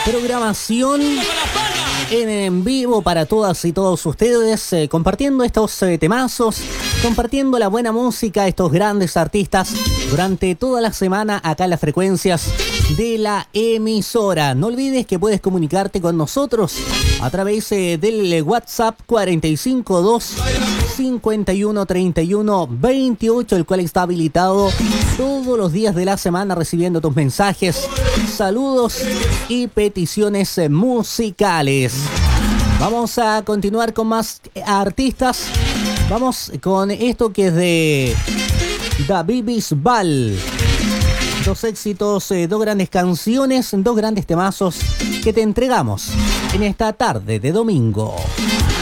programación en vivo para todas y todos ustedes, compartiendo estos temazos, compartiendo la buena música, estos grandes artistas durante toda la semana acá en las frecuencias de la emisora. No olvides que puedes comunicarte con nosotros a través del WhatsApp 452 51 31 28, el cual está habilitado todos los días de la semana, recibiendo tus mensajes, saludos y peticiones musicales. Vamos a continuar con más artistas. Vamos con esto que es de David Bisbal. Dos éxitos, dos grandes canciones, dos grandes temazos que te entregamos en esta tarde de domingo.